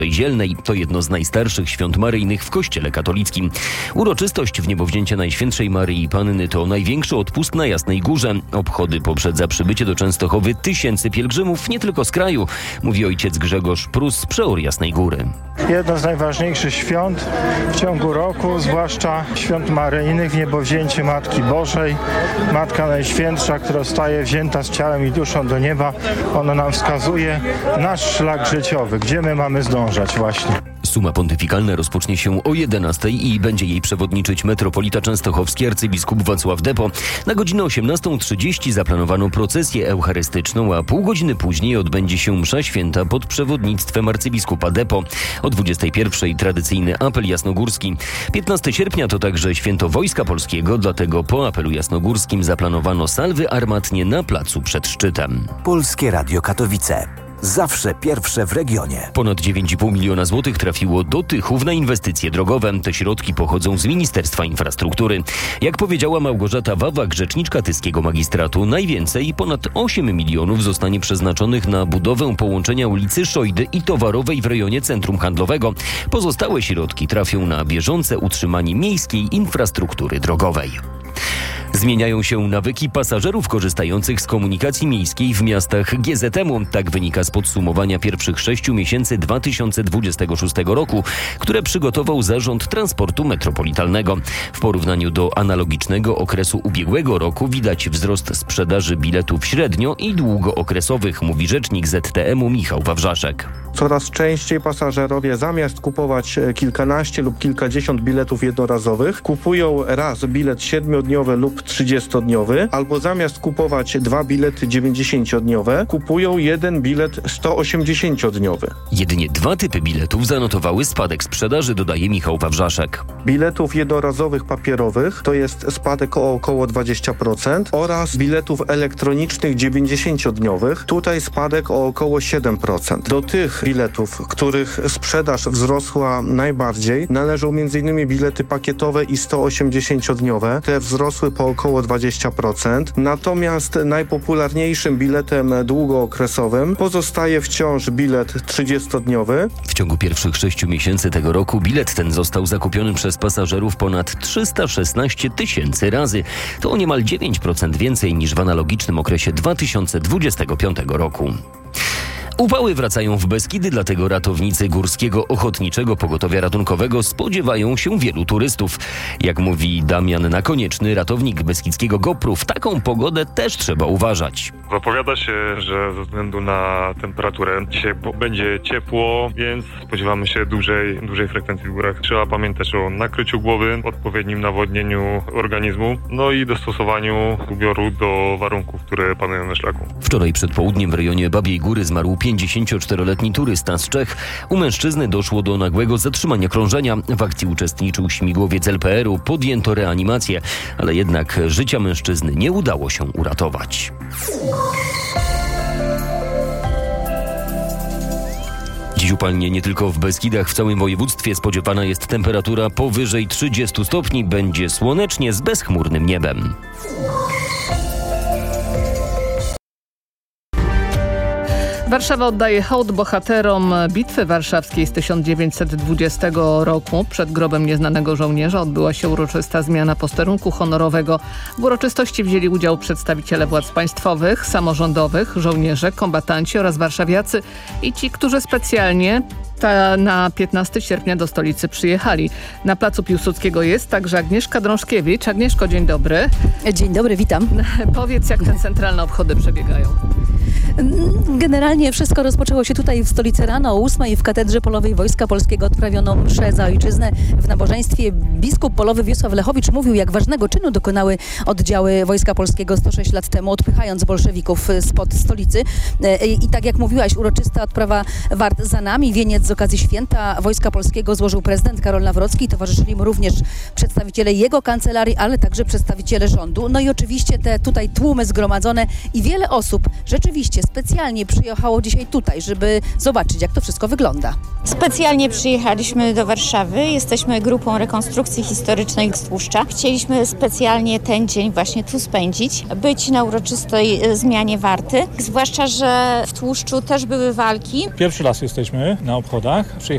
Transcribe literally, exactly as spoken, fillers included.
Zielnej. To jedno z najstarszych świąt maryjnych w Kościele katolickim. Uroczystość w niebowzięcia Najświętszej Maryi Panny to największy odpust na Jasnej Górze. Obchody poprzedza przybycie do Częstochowy tysięcy pielgrzymów, nie tylko z kraju, mówi ojciec Grzegorz Prus, przeor Jasnej Góry. Jedno z najważniejszych świąt w ciągu roku, zwłaszcza świąt maryjnych, w niebowzięcie Matki Bożej. Matka Najświętsza, która staje wzięta z ciałem i duszą do nieba, ona nam wskazuje nasz szlak życiowy, gdzie my mamy zdążać właśnie. Suma pontyfikalna rozpocznie się o jedenastej i będzie jej przewodniczyć metropolita częstochowski arcybiskup Wacław Depo. Na godzinę osiemnastą trzydzieści zaplanowano procesję eucharystyczną, a pół godziny później odbędzie się msza święta pod przewodnictwem arcybiskupa Depo. O dwudziestej pierwszej tradycyjny apel jasnogórski. piętnastego sierpnia to także święto Wojska Polskiego, dlatego po apelu jasnogórskim zaplanowano salwy armatnie na placu przed szczytem. Polskie Radio Katowice. Zawsze pierwsze w regionie. Ponad dziewięć i pół miliona złotych trafiło do Tychów na inwestycje drogowe. Te środki pochodzą z Ministerstwa Infrastruktury. Jak powiedziała Małgorzata Wawak, rzeczniczka tyskiego magistratu, najwięcej, ponad osiem milionów zostanie przeznaczonych na budowę połączenia ulicy Szojdy i Towarowej w rejonie centrum handlowego. Pozostałe środki trafią na bieżące utrzymanie miejskiej infrastruktury drogowej. Zmieniają się nawyki pasażerów korzystających z komunikacji miejskiej w miastach G Z M-u. Tak wynika z podsumowania pierwszych sześciu miesięcy dwa tysiące dwudziestego szóstego roku, które przygotował Zarząd Transportu Metropolitalnego. W porównaniu do analogicznego okresu ubiegłego roku widać wzrost sprzedaży biletów średnio i długookresowych, mówi rzecznik Z T M-u Michał Wawrzaszek. Coraz częściej pasażerowie zamiast kupować kilkanaście lub kilkadziesiąt biletów jednorazowych, kupują raz bilet siedmiodniowy lub trzydziestodniowy, albo zamiast kupować dwa bilety dziewięćdziesięciodniowe, kupują jeden bilet sto osiemdziesięciodniowy. Jedynie dwa typy biletów zanotowały spadek sprzedaży, dodaje Michał Wawrzaszek. Biletów jednorazowych papierowych to jest spadek o około dwadzieścia procent oraz biletów elektronicznych dziewięćdziesięciodniowych, tutaj spadek o około siedem procent. Do tych biletów, których sprzedaż wzrosła najbardziej, należą m.in. bilety pakietowe i sto osiemdziesięciodniowe. Te wzrosły po około dwadzieścia procent. Natomiast najpopularniejszym biletem długookresowym pozostaje wciąż bilet trzydziestodniowy. W ciągu pierwszych sześciu miesięcy tego roku bilet ten został zakupiony przez pasażerów ponad trzysta szesnaście tysięcy razy. To o niemal dziewięć procent więcej niż w analogicznym okresie dwa tysiące dwudziestego piątego roku. Upały wracają w Beskidy, dlatego ratownicy Górskiego Ochotniczego Pogotowia Ratunkowego spodziewają się wielu turystów. Jak mówi Damian Nakonieczny, ratownik beskidzkiego GoPru, w taką pogodę też trzeba uważać. Zapowiada się, że ze względu na temperaturę dzisiaj będzie ciepło, więc spodziewamy się dużej, dużej frekwencji w górach. Trzeba pamiętać o nakryciu głowy, odpowiednim nawodnieniu organizmu, no i dostosowaniu ubioru do warunków, które panują na szlaku. Wczoraj przed południem w rejonie Babiej Góry zmarł pięćdziesięcioczteroletni turysta z Czech. U mężczyzny doszło do nagłego zatrzymania krążenia. W akcji uczestniczył śmigłowiec L P R-u. Podjęto reanimację, ale jednak życia mężczyzny nie udało się uratować. Dziś upalnie nie tylko w Beskidach, w całym województwie spodziewana jest temperatura powyżej trzydziestu stopni. Będzie słonecznie z bezchmurnym niebem. Warszawa oddaje hołd bohaterom Bitwy Warszawskiej z tysiąc dziewięćset dwudziestego roku. Przed grobem nieznanego żołnierza odbyła się uroczysta zmiana posterunku honorowego. W uroczystości wzięli udział przedstawiciele władz państwowych, samorządowych, żołnierze, kombatanci oraz warszawiacy i ci, którzy specjalnie ta na piętnastego sierpnia do stolicy przyjechali. Na placu Piłsudskiego jest także Agnieszka Drążkiewicz. Agnieszko, dzień dobry. Dzień dobry, witam. Powiedz, jak te centralne obchody przebiegają. Generalnie wszystko rozpoczęło się tutaj w stolicy rano. O ósmej w Katedrze Polowej Wojska Polskiego odprawiono mszę za ojczyznę. W nabożeństwie biskup polowy Wiesław Lechowicz mówił, jak ważnego czynu dokonały oddziały Wojska Polskiego sto sześć lat temu, odpychając bolszewików spod stolicy. I tak jak mówiłaś, uroczysta odprawa wart za nami. Wieniec z okazji święta Wojska Polskiego złożył prezydent Karol Nawrocki. Towarzyszyli mu również przedstawiciele jego kancelarii, ale także przedstawiciele rządu. No i oczywiście te tutaj tłumy zgromadzone i wiele osób rzeczywiście specjalnie przyjechało dzisiaj tutaj, żeby zobaczyć, jak to wszystko wygląda. Specjalnie przyjechaliśmy do Warszawy. Jesteśmy grupą rekonstrukcji historycznej z Tłuszcza. Chcieliśmy specjalnie ten dzień właśnie tu spędzić, być na uroczystej zmianie warty. Zwłaszcza, że w Tłuszczu też były walki. Pierwszy raz jesteśmy na obchodach. Przyjechaliśmy